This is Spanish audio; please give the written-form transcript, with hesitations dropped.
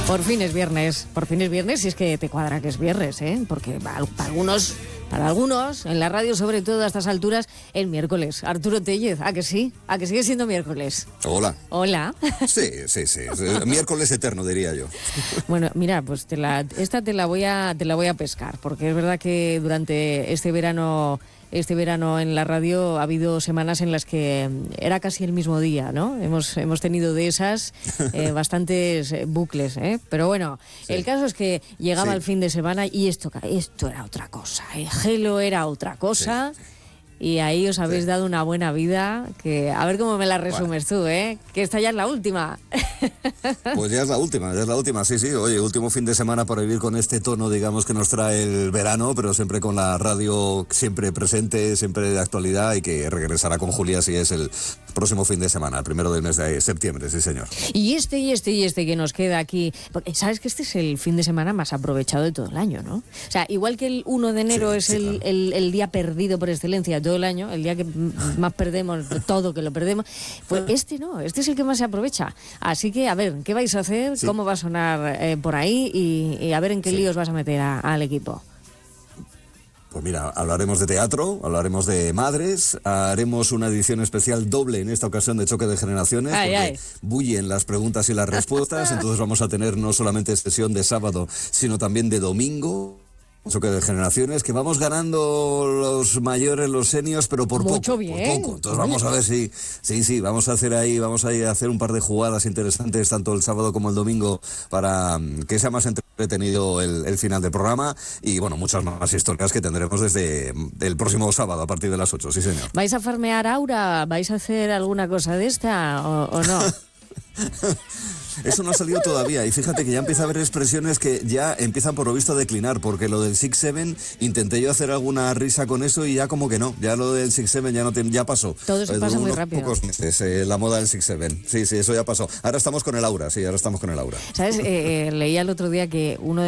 Por fin es viernes y es que te cuadra que es viernes, ¿eh? Porque para algunos, en la radio sobre todo a estas alturas, es miércoles. Arturo Tellez, ¿a que sí? ¿A que sigue siendo miércoles? Hola. Hola. Sí. Miércoles eterno, diría yo. Bueno, mira, pues esta te la voy a pescar, porque es verdad que durante este verano en la radio ha habido semanas en las que era casi el mismo día, ¿no? Hemos tenido de esas bastantes bucles, ¿eh? Pero bueno, sí. El caso es que llegaba el fin de semana y esto era otra cosa, ¿eh? Gelo era otra cosa. Sí. Y ahí os habéis dado una buena vida, que a ver cómo me la resumes tú, ¿eh? Que esta ya es la última. Pues ya es la última, sí. Oye, último fin de semana para vivir con este tono, digamos, que nos trae el verano, pero siempre con la radio siempre presente, siempre de actualidad, y que regresará con Julia si es el próximo fin de semana, el primero del mes de septiembre, sí señor. Y este que nos queda aquí, porque sabes que este es el fin de semana más aprovechado de todo el año, ¿no? O sea, igual que el 1 de enero es el día perdido por excelencia todo el año, el día que más perdemos, todo que lo perdemos, pues este es el que más se aprovecha. Así que, a ver, ¿qué vais a hacer? Sí. ¿Cómo va a sonar por ahí? Y a ver en qué líos vas a meter al equipo. Pues mira, hablaremos de teatro, hablaremos de madres, haremos una edición especial doble en esta ocasión de Choque de Generaciones, porque bullen las preguntas y las respuestas, entonces vamos a tener no solamente sesión de sábado, sino también de domingo. Choque de generaciones, que vamos ganando los mayores, los seniors, pero por poco. Entonces vamos a ver si vamos a hacer un par de jugadas interesantes tanto el sábado como el domingo para que sea más entretenido el final del programa, y bueno, muchas más historias que tendremos desde el próximo sábado a partir de las 8, sí señor. ¿Vais a farmear aura? ¿Vais a hacer alguna cosa de esta o no? Eso no ha salido todavía, y fíjate que ya empieza a haber expresiones que ya empiezan por lo visto a declinar, porque lo del 6-7 intenté yo hacer alguna risa con eso y ya como que no, ya lo del 6-7 ya pasó. Todo se pasa muy rápido. Pocos meses, la moda del 6-7, sí, eso ya pasó. Ahora estamos con el aura, ¿Sabes? Leía el otro día que uno de